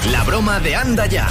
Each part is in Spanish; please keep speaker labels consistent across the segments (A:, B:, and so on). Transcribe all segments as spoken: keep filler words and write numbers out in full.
A: La broma de Anda Ya.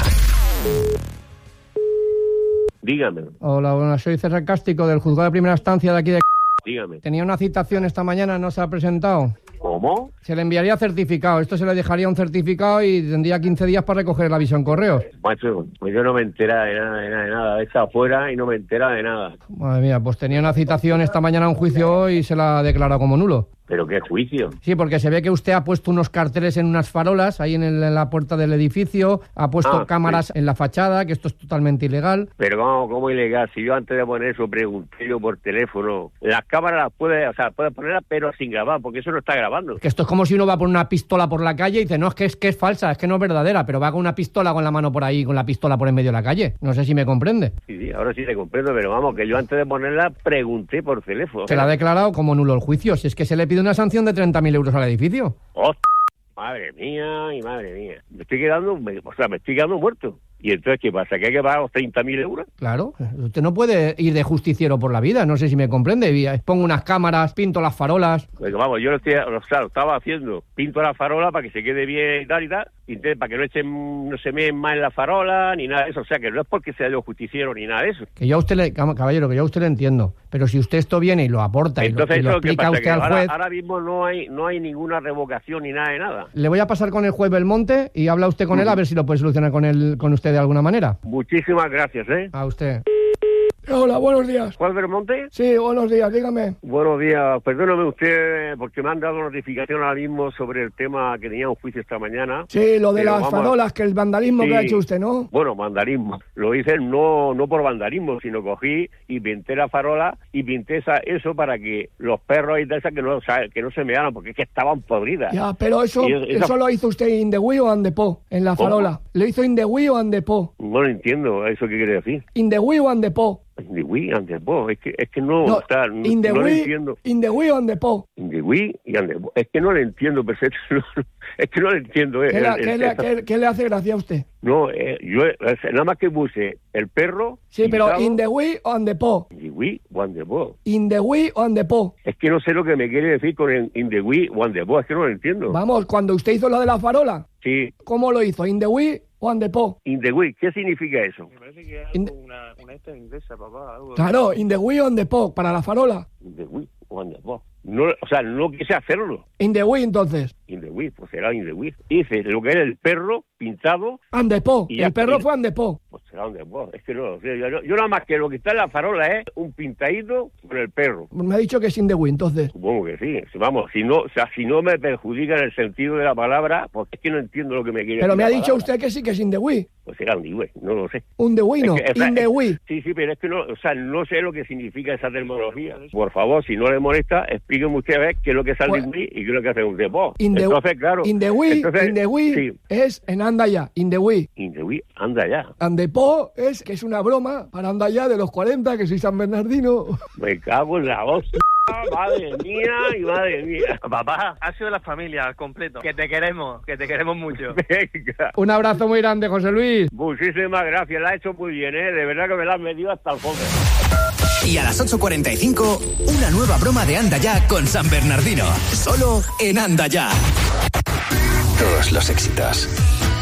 B: Dígame.
C: Hola, buenas, soy César Cástico del Juzgado de Primera Instancia de aquí de...
B: Dígame.
C: Tenía una citación esta mañana, no se ha presentado.
B: ¿Cómo?
C: Se le enviaría certificado. Esto se le dejaría un certificado y tendría quince días para recoger el aviso en correos.
B: Macho, pues yo no me entera de nada, de nada, de nada. Está afuera y no me entera de nada.
C: Madre mía, pues tenía una citación esta mañana a un juicio y se la ha declarado como nulo.
B: ¿Pero qué juicio?
C: Sí, porque se ve que usted ha puesto unos carteles en unas farolas ahí en, el, en la puerta del edificio, ha puesto
B: Ah,
C: cámaras
B: sí.
C: en la fachada, que esto es totalmente ilegal.
B: Pero ¿cómo, cómo ilegal? Si yo antes de poner eso pregunté yo por teléfono. Las cámaras las puede, o sea, puede ponerlas pero sin grabar, porque eso no está grabando.
C: Que esto es como si uno va por una pistola por la calle y dice, no, es que es que es falsa, es que no es verdadera, pero va con una pistola con la mano por ahí, con la pistola por en medio de la calle. No sé si me comprende.
B: Sí, sí, ahora sí te comprendo, pero vamos, que yo antes de ponerla pregunté por teléfono.
C: Se la ha declarado como nulo el juicio, si es que se le pide una sanción de treinta mil euros al edificio.
B: ¡Hostia! Madre mía y madre mía. Me estoy quedando, me, o sea, me estoy quedando muerto. ¿Y entonces qué pasa? ¿Que hay que pagar los treinta mil euros?
C: Claro, usted no puede ir de justiciero por la vida, no sé si me comprende. Pongo unas cámaras, pinto las farolas.
B: Pues vamos, yo lo, estoy, o sea, lo estaba haciendo. Pinto la farola para que se quede bien y tal y tal. Y entonces, para que no echen, no se meen más en la farola ni nada de eso. O sea, que no es porque sea yo justiciero ni nada de eso.
C: Que yo a usted le, caballero, que yo a usted le entiendo. Pero si usted esto viene y lo aporta y
B: entonces,
C: lo, y lo explica
B: pasa,
C: usted al
B: ahora,
C: juez...
B: ahora mismo no hay no hay ninguna revocación ni nada de nada.
C: Le voy a pasar con el juez Belmonte y habla usted con mm. él a ver si lo puede solucionar con él, con usted de alguna manera.
B: Muchísimas gracias, ¿eh?
C: A usted.
D: Hola, buenos días.
B: ¿Juan Belmonte?
D: Sí, buenos días, dígame.
B: Buenos días, perdóname usted porque me han dado notificación ahora mismo sobre el tema que tenía un juicio esta mañana.
D: Sí, lo de las farolas, que el vandalismo sí. que ha hecho usted, ¿no?
B: Bueno, vandalismo. Lo hice no no por vandalismo, sino cogí y pinté la farola y pinté esa, eso para que los perros y de esas que no, o sea, que no se mearan porque es que estaban podridas.
D: Ya, pero eso, eso, esa... eso lo hizo usted in the Wii o and the Po, en la farola. ¿Cómo? ¿Lo hizo in the Wii o and the Po?
B: No lo entiendo, ¿eso qué quiere decir?
D: In the Wii o and the Po.
B: In the Wii and the Po, es que, es que no,
D: no,
B: o sea, no,
D: in the
B: no
D: Wii,
B: lo entiendo.
D: In the Wii and the Po.
B: In the Wii y and the Po. Es que no lo entiendo perfecto, es que no lo entiendo.
D: ¿Qué,
B: eh,
D: la,
B: el,
D: ¿qué,
B: el,
D: le,
B: el,
D: ¿qué, ¿Qué le hace gracia a usted?
B: No, eh, yo nada más que puse el perro...
D: Sí, pintado, pero in the Wii o and the Po.
B: In the Wii o and the Po.
D: In the Wii o and the Po.
B: Es que no sé lo que me quiere decir con el in the Wii o and the Po, es que no lo entiendo.
D: Vamos, cuando usted hizo lo de la farola.
B: Sí.
D: ¿Cómo lo hizo? ¿In the Wii o and the Po?
B: In the Wii, ¿qué significa eso?
E: Me parece que es una, una esta inglesa, papá. Algo
D: claro, in the Wii o and the Po, para la farola.
B: In the Wii o and the Po. No, o sea, no quise hacerlo.
D: In the Wii, entonces.
B: In the Wii, pues será in the Wii. Hice lo que era el perro pintado.
D: And the Po. El perro fue and the Po.
B: Pues será and the Po. Es que no lo sé. Yo, yo nada más que lo que está en la farola es un pintadito con el perro.
D: Me ha dicho que es in the Wii, entonces.
B: Supongo que sí. Vamos, si no, o sea, si no me perjudica en el sentido de la palabra, porque es que no entiendo lo que me quiere
D: decir. Pero me ha dicho
B: palabra.
D: usted que sí que es in the Wii.
B: Pues será un the Wii, no lo sé.
D: Un the Wii, no.
B: Es que, o sea,
D: in the Wii.
B: Sí, sí, pero es que no, o sea, no sé lo que significa esa terminología. Por favor, si no le molesta, explíqueme usted a ver qué es lo que es el pues, Wii y qué es lo que hace un the Po. Entonces, claro.
D: In the Wii,
B: entonces,
D: in the Wii
B: sí.
D: es en anda ya, in the Wii.
B: In the Wii, anda ya.
D: And the Po es que es una broma para anda ya de los cuarenta, que soy San Bernardino.
B: Me cago en la voz. Madre mía y madre mía.
E: Papá, ha sido la familia al completo. Que te queremos, que te queremos mucho.
B: Venga.
C: Un abrazo muy grande, José Luis.
B: Muchísimas gracias, la ha hecho muy bien, ¿eh? De verdad que me la has metido hasta el fondo.
A: Y a las ocho cuarenta y cinco, una nueva broma de Anda Ya con San Bernardino. Solo en Anda Ya. Todos los éxitos.